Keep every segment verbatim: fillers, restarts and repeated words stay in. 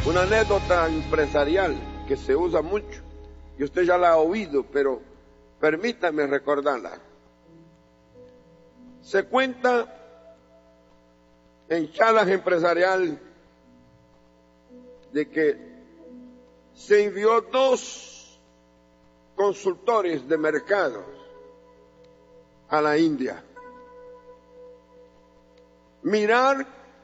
Una anécdota empresarial que se usa mucho, y usted ya la ha oído, pero permítame recordarla. Se cuenta en charlas empresariales de que se envió dos consultores de mercados a la India. Mirar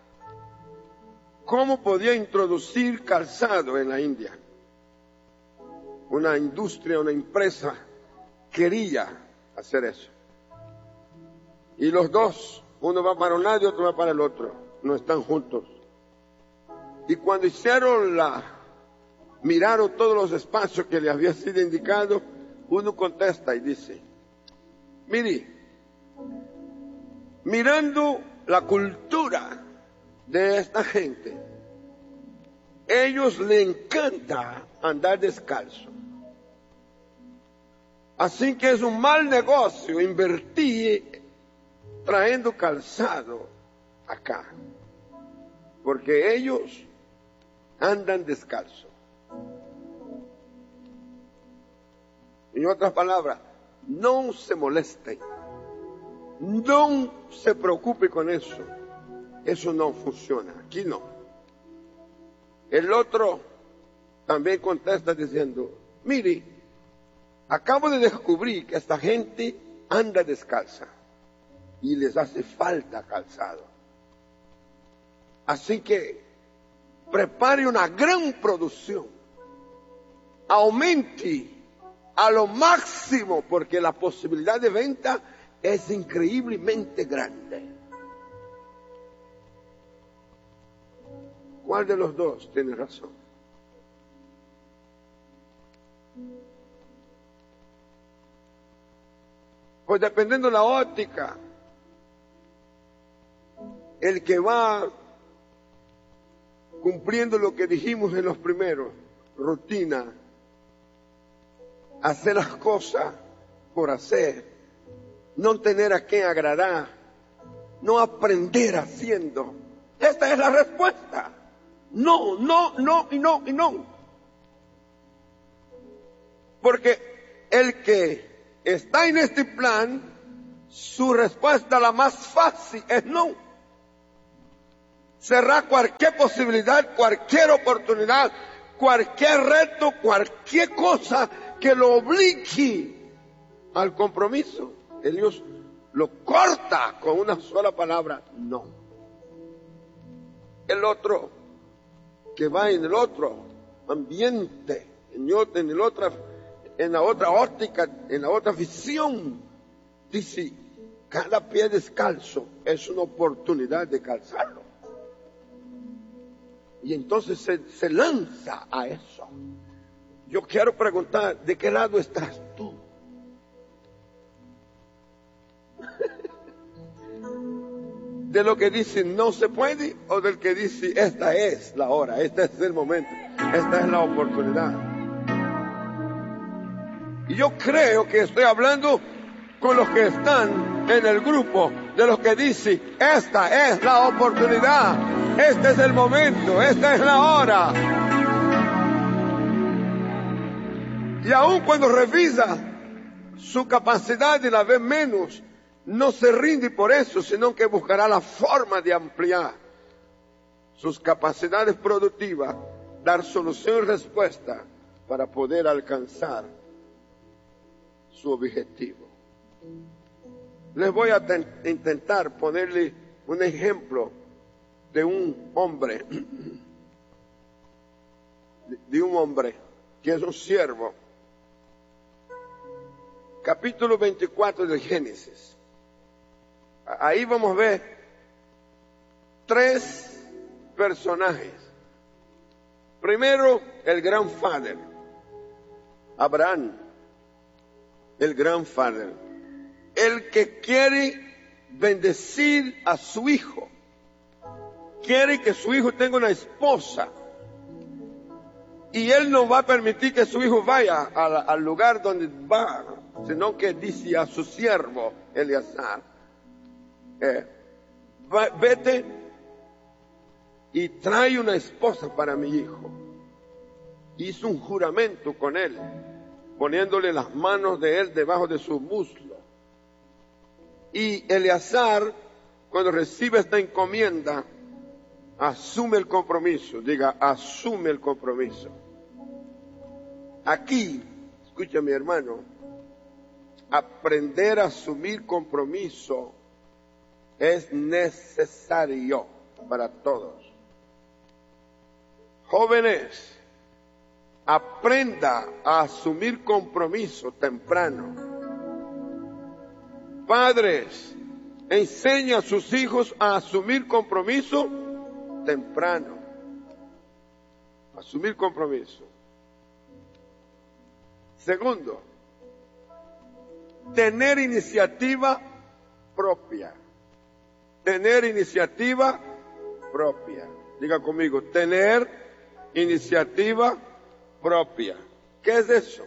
cómo podía introducir calzado en la India. Una industria, una empresa quería hacer eso. Y los dos, uno va para un lado y otro va para el otro, no están juntos. Y cuando hicieron la, miraron todos los espacios que le había sido indicado, uno contesta y dice, mire, mirando la cultura de esta gente, ellos les encanta andar descalzo. Así que es un mal negocio invertir trayendo calzado acá, porque ellos andan descalzo. En otras palabras, no se molesten, no se preocupe con eso, eso no funciona, aquí no. El otro también contesta diciendo, mire, acabo de descubrir que esta gente anda descalza y les hace falta calzado. Así que prepare una gran producción, aumente a lo máximo porque la posibilidad de venta es increíblemente grande. ¿Cuál de los dos tiene razón? Pues dependiendo de la óptica, el que va cumpliendo lo que dijimos en los primeros, rutina, hacer las cosas por hacer, no tener a quien agradar, no aprender haciendo. Esta es la respuesta. No, no, no y no y no. Porque el que está en este plan, su respuesta la más fácil es no. Cerrar cualquier posibilidad, cualquier oportunidad, cualquier reto, cualquier cosa que lo obligue al compromiso. Dios lo corta con una sola palabra, no. El otro, que va en el otro ambiente, en, en, el otra, en la otra óptica, en la otra visión, dice, cada pie descalzo es una oportunidad de calzarlo. Y entonces se, se lanza a eso. Yo quiero preguntar, ¿de qué lado estás tú? ¿De lo que dice no se puede o del que dice esta es la hora, este es el momento, esta es la oportunidad? Y yo creo que estoy hablando con los que están en el grupo de los que dice esta es la oportunidad. Este es el momento, esta es la hora. Y aun cuando revisa su capacidad de la vez menos, no se rinde por eso, sino que buscará la forma de ampliar sus capacidades productivas, dar solución y respuesta para poder alcanzar su objetivo. Les voy a intentar ponerle un ejemplo de un hombre, de un hombre que es un siervo. Capítulo veinticuatro del Génesis. Ahí vamos a ver tres personajes. Primero, el gran padre, Abraham, el gran padre, el que quiere bendecir a su hijo. Quiere que su hijo tenga una esposa. Y él no va a permitir que su hijo vaya al, al lugar donde va, sino que dice a su siervo, Eleazar, eh, va, vete y trae una esposa para mi hijo. Hizo un juramento con él, poniéndole las manos de él debajo de su muslo. Y Eleazar, cuando recibe esta encomienda, asume el compromiso. Diga, asume el compromiso. Aquí, escucha mi hermano, aprender a asumir compromiso es necesario para todos. Jóvenes, aprenda a asumir compromiso temprano. Padres, enseña a sus hijos a asumir compromiso temprano. Asumir compromiso. Segundo, tener iniciativa propia. Tener iniciativa propia. Diga conmigo, tener iniciativa propia. ¿Qué es eso?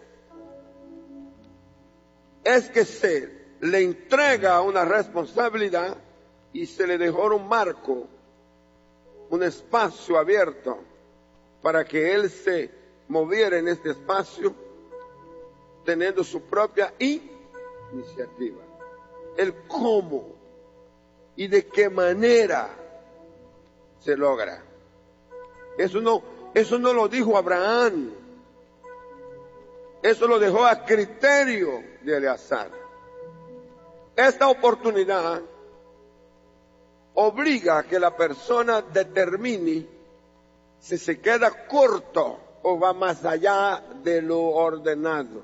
Es que se le entrega una responsabilidad y se le dejó un marco, un espacio abierto para que él se moviera en este espacio teniendo su propia iniciativa. El cómo y de qué manera se logra. Eso no, eso no lo dijo Abraham. Eso lo dejó a criterio de Eleazar. Esta oportunidad obliga a que la persona determine si se queda corto o va más allá de lo ordenado.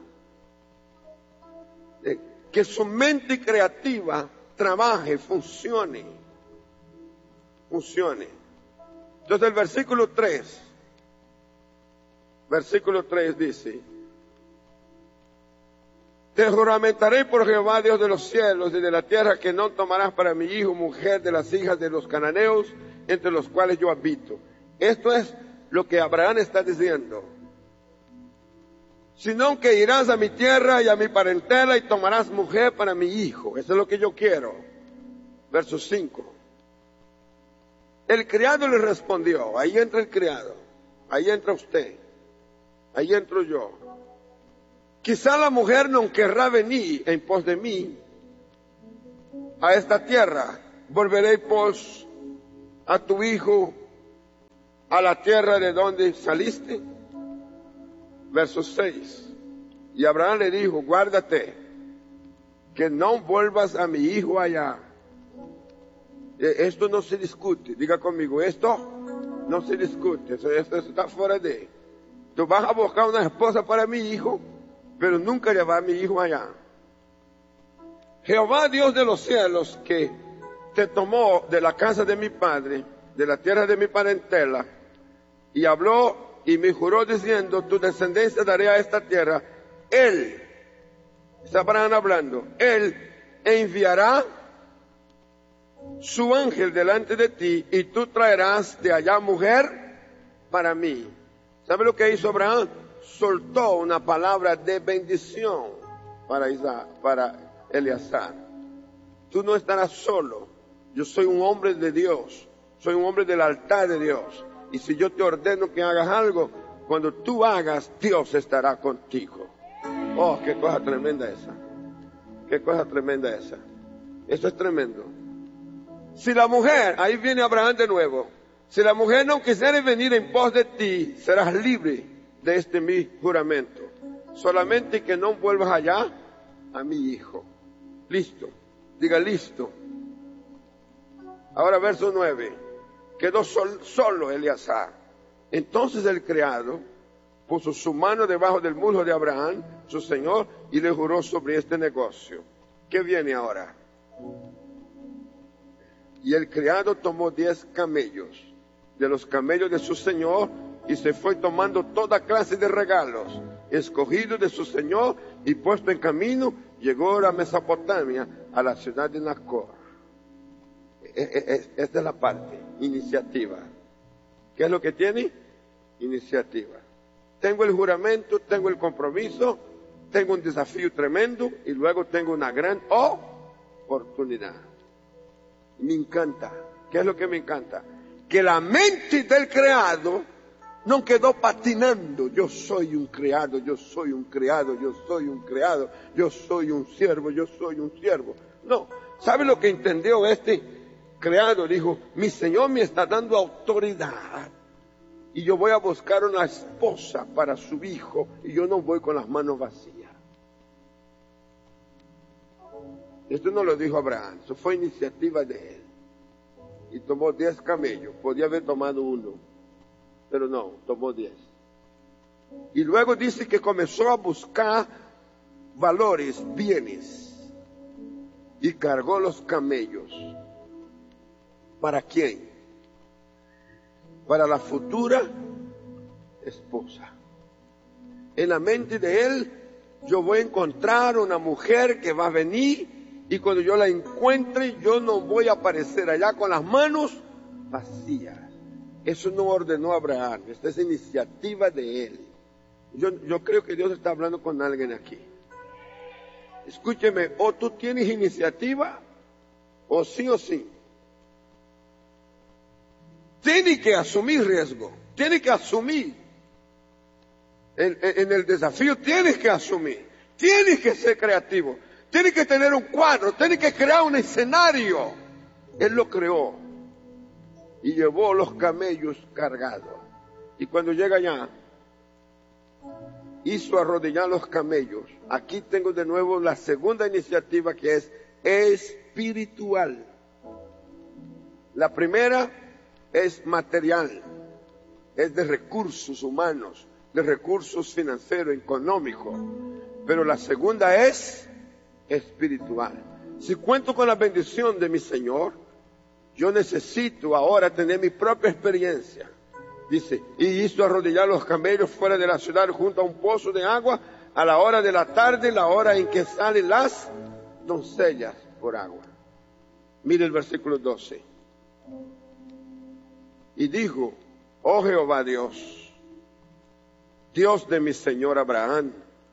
Que su mente creativa trabaje, funcione. Funcione. Entonces el versículo tres, versículo tres dice: te juramentaré por Jehová, Dios de los cielos y de la tierra, que no tomarás para mi hijo mujer de las hijas de los cananeos, entre los cuales yo habito. Esto es lo que Abraham está diciendo. Sino que irás a mi tierra y a mi parentela y tomarás mujer para mi hijo. Eso es lo que yo quiero. Verso cinco. El criado le respondió, ahí entra el criado, ahí entra usted, ahí entro yo. Quizá la mujer no querrá venir en pos de mí a esta tierra. Volveré pues a tu hijo a la tierra de donde saliste. Verso seis. Y Abraham le dijo, guárdate, que no vuelvas a mi hijo allá. Esto no se discute. Diga conmigo, esto no se discute. Esto, esto está fuera de... Tú vas a buscar una esposa para mi hijo, pero nunca llevar a mi hijo allá. Jehová, Dios de los cielos, que te tomó de la casa de mi padre, de la tierra de mi parentela, y habló y me juró diciendo, tu descendencia daré a esta tierra. Él, está Abraham hablando, Él enviará su ángel delante de ti y tú traerás de allá mujer para mí. ¿Sabe lo que hizo Abraham? Soltó una palabra de bendición para Isaac, para Eleazar. Tú no estarás solo. Yo soy un hombre de Dios. Soy un hombre del altar de Dios. Y si yo te ordeno que hagas algo, cuando tú hagas, Dios estará contigo. Oh, qué cosa tremenda esa. Qué cosa tremenda esa. Eso es tremendo. Si la mujer, ahí viene Abraham de nuevo. Si la mujer no quisiera venir en pos de ti, serás libre de este mi juramento. Solamente que no vuelvas allá a mi hijo. Listo. Diga listo. Ahora verso nueve. Quedó sol, solo Eleazar. Entonces el criado puso su mano debajo del muslo de Abraham, su señor, y le juró sobre este negocio. ¿Qué viene ahora? Y el criado tomó diez camellos de los camellos de su señor y se fue tomando toda clase de regalos, escogidos de su señor y puesto en camino, llegó a Mesopotamia, a la ciudad de Nacor. Esta es la parte, iniciativa. ¿Qué es lo que tiene? Iniciativa. Tengo el juramento, tengo el compromiso, tengo un desafío tremendo y luego tengo una gran oportunidad. Me encanta. ¿Qué es lo que me encanta? que la mente del criado no quedó patinando. Yo soy un criado, yo soy un criado, yo soy un criado, yo soy un siervo, yo soy un siervo. No, ¿sabe lo que entendió este criado? Dijo, mi Señor me está dando autoridad y yo voy a buscar una esposa para su hijo y yo no voy con las manos vacías. Esto no lo dijo Abraham, eso fue iniciativa de él. Y tomó diez camellos, podía haber tomado uno, pero no, tomó diez. Y luego dice que comenzó a buscar valores, bienes, y cargó los camellos. ¿Para quién? Para la futura esposa. En la mente de él, yo voy a encontrar una mujer que va a venir, y cuando yo la encuentre, yo no voy a aparecer allá con las manos vacías. Eso no ordenó Abraham, esta es iniciativa de él. Yo, yo creo que Dios está hablando con alguien aquí. Escúcheme, o tú tienes iniciativa, o sí o sí. Tienes que asumir riesgo, tienes que asumir. En, en, en el desafío tienes que asumir, tienes que ser creativo. Tiene que tener un cuadro, tiene que crear un escenario. Él lo creó y llevó los camellos cargados. Y cuando llega allá, hizo arrodillar los camellos. Aquí tengo de nuevo la segunda iniciativa, que es espiritual. La primera es material, es de recursos humanos, de recursos financieros, económicos. Pero la segunda es espiritual. Si cuento con la bendición de mi Señor, yo necesito ahora tener mi propia experiencia. Dice, y hizo arrodillar los camellos fuera de la ciudad junto a un pozo de agua a la hora de la tarde, la hora en que salen las doncellas por agua. Mire el versículo doce. Y dijo, oh Jehová Dios, Dios de mi Señor Abraham,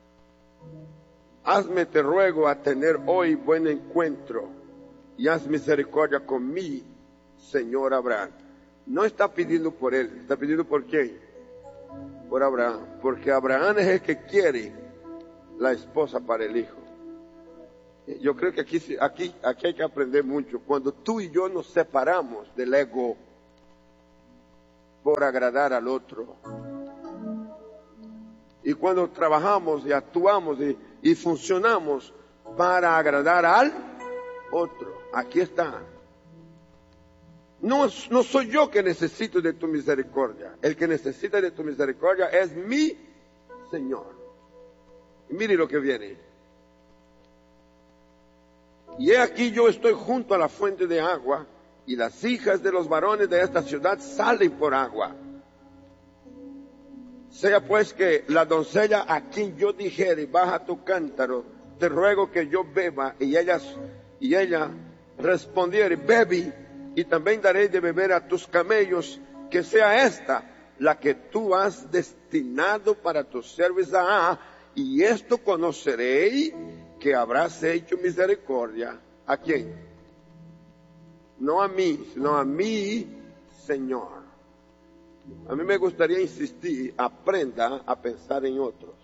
hazme, te ruego, a tener hoy buen encuentro y haz misericordia con mi Señor Abraham. No está pidiendo por él, está pidiendo por quién. Por Abraham, porque Abraham es el que quiere la esposa para el hijo. Yo creo que aquí, aquí, aquí hay que aprender mucho. Cuando tú y yo nos separamos del ego por agradar al otro, y cuando trabajamos y actuamos y, y funcionamos para agradar al otro, aquí está. No, no soy yo que necesito de tu misericordia. El que necesita de tu misericordia es mi Señor. Y mire lo que viene. Y he aquí yo estoy junto a la fuente de agua, y las hijas de los varones de esta ciudad salen por agua. Sea pues que la doncella a quien yo dijere, baja tu cántaro, te ruego que yo beba, y ella, y ella respondiere, bebí, y también daré de beber a tus camellos, que sea esta la que tú has destinado para tu siervo Isaac, y esto conoceré, que habrás hecho misericordia. ¿A quién? No a mí, sino a mi Señor. A mí me gustaría insistir, aprenda a pensar en otros.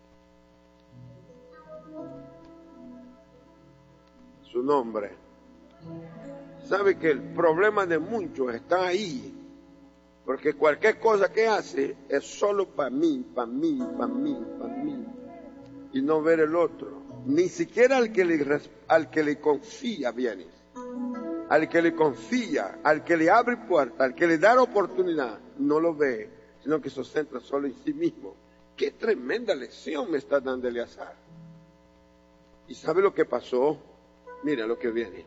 Su nombre. Sabe que el problema de muchos está ahí, porque cualquier cosa que hace es solo para mí, para mí, para mí, para mí, y no ver el otro. Ni siquiera al que le, al que le confía bienes, al que le confía, al que le abre puertas, al que le da la oportunidad, no lo ve, sino que se centra solo en sí mismo. Qué tremenda lección me está dando Eleazar. ¿Y sabe lo que pasó? Mira lo que viene.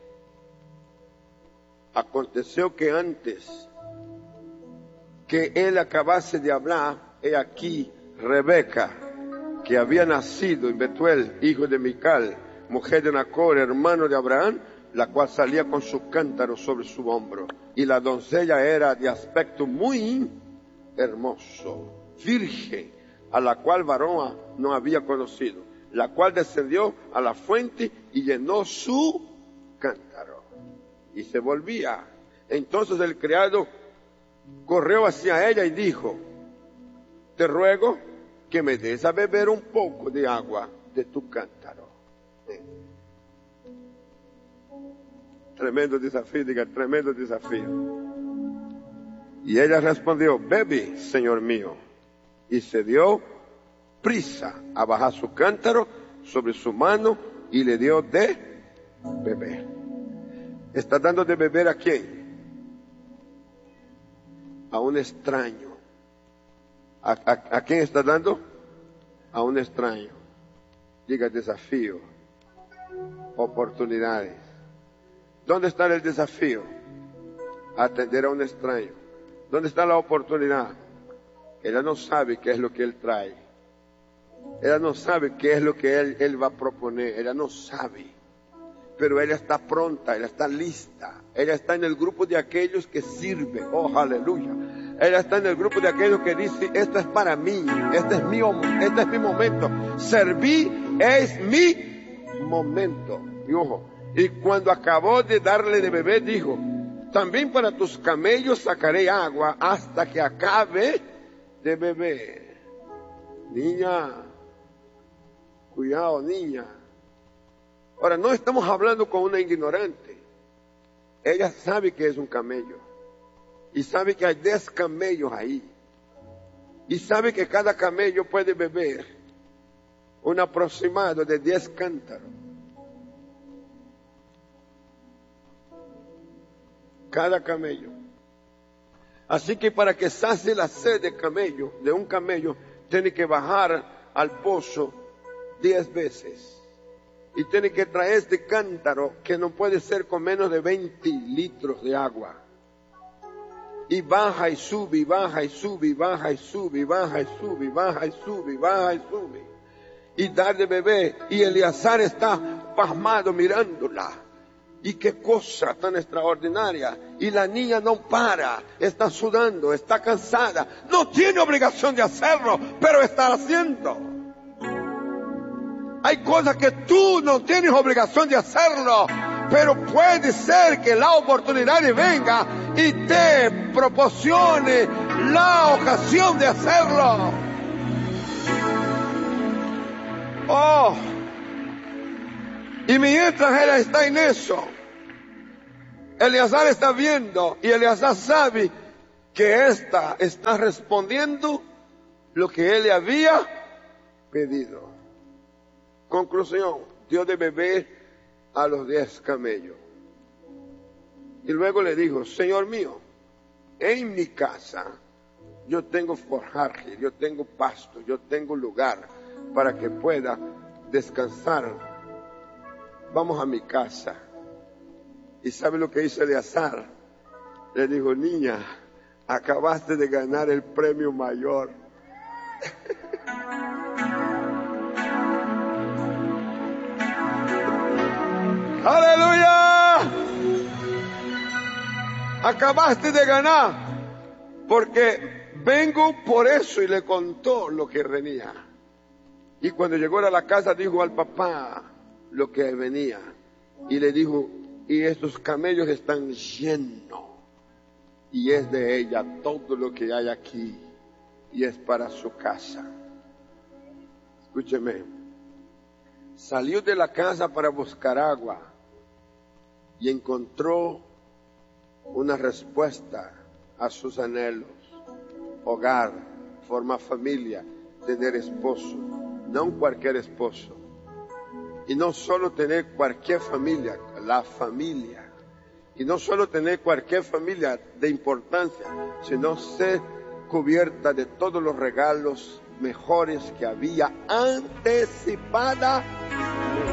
Aconteció que antes que él acabase de hablar, he aquí Rebeca, que había nacido en Betuel, hijo de Mical, mujer de Nacor, hermano de Abraham, la cual salía con su cántaro sobre su hombro. Y la doncella era de aspecto muy hermoso, virgen, a la cual varón no había conocido, la cual descendió a la fuente y llenó su cántaro. Y se volvía. Entonces el criado corrió hacia ella y dijo: te ruego que me des a beber un poco de agua de tu cántaro. ¿Eh? Tremendo desafío, diga, tremendo desafío. Y ella respondió: bebe, Señor mío. Y se dio prisa a bajar su cántaro sobre su mano y le dio de beber. ¿Está dando de beber a quién? A un extraño. ¿A, a, a quién está dando? A un extraño. Diga, desafío, oportunidades. ¿Dónde está el desafío? Atender a un extraño. ¿Dónde está la oportunidad? Ella no sabe qué es lo que él trae. Ella no sabe qué es lo que él, él va a proponer. Ella no sabe. Pero ella está pronta, ella está lista. Ella está en el grupo de aquellos que sirven. Oh, aleluya. Ella está en el grupo de aquellos que dicen: esto es para mí, este es mi, este es mi momento. Servir es mi momento. Y ojo, y cuando acabó de darle de beber, dijo: también para tus camellos sacaré agua hasta que acabe de beber. Niña, cuidado, niña. Ahora, no estamos hablando con una ignorante. Ella sabe que es un camello. Y sabe que hay diez camellos ahí. Y sabe que cada camello puede beber un aproximado de diez cántaros. Cada camello. Así que para que sacie la sed de camello, de un camello, tiene que bajar al pozo diez veces. Y tiene que traer este cántaro que no puede ser con menos de veinte litros de agua. Y baja y sube, y baja y sube, y baja y sube, y baja y sube, y baja y sube, y baja y sube. Y dar de beber. Y Eleazar está pasmado mirándola. Y qué cosa tan extraordinaria. Y la niña no para, está sudando, está cansada. No tiene obligación de hacerlo, pero está haciendo. Hay cosas que tú no tienes obligación de hacerlo, pero puede ser que la oportunidad venga y te proporcione la ocasión de hacerlo. Oh, y mientras ella está en eso, Eleazar está viendo, y Eleazar sabe que ésta está respondiendo lo que él le había pedido. Conclusión: dio de beber a los diez camellos. Y luego le dijo: Señor mío, en mi casa yo tengo forraje, yo tengo pasto, yo tengo lugar para que pueda descansar. Vamos a mi casa. ¿Y sabe lo que hizo Eleazar? Le dijo: niña, acabaste de ganar el premio mayor. ¡Aleluya! Acabaste de ganar, porque vengo por eso. Y le contó lo que venía. Y cuando llegó a la casa dijo al papá lo que venía. Y le dijo: y estos camellos están llenos. Y es de ella todo lo que hay aquí. Y es para su casa. Escúcheme. Salió de la casa para buscar agua. Y encontró una respuesta a sus anhelos. Hogar, formar familia, tener esposo. No cualquier esposo. Y no solo tener cualquier familia, la familia. Y no solo tener cualquier familia de importancia, sino ser cubierta de todos los regalos mejores que había anticipadamente.